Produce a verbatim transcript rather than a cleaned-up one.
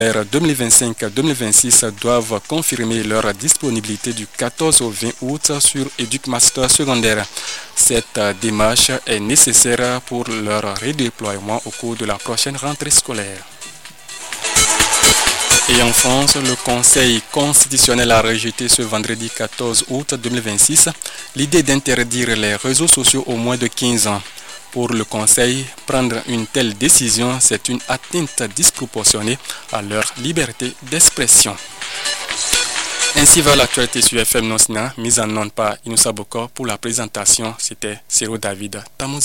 deux mille vingt-cinq deux mille vingt-six doivent confirmer leur disponibilité du quatorze au vingt août sur EducMaster secondaire. Cette démarche est nécessaire pour leur redéploiement au cours de la prochaine rentrée scolaire. Et en France, le Conseil constitutionnel a rejeté ce vendredi quatorze août deux mille vingt-six l'idée d'interdire les réseaux sociaux aux moins de quinze ans. Pour le Conseil, prendre une telle décision, c'est une atteinte disproportionnée à leur liberté d'expression. Ainsi va l'actualité sur F M Nosina, mise en onde par Inoussa Bokor. Pour la présentation, c'était Ciro David Tamouz.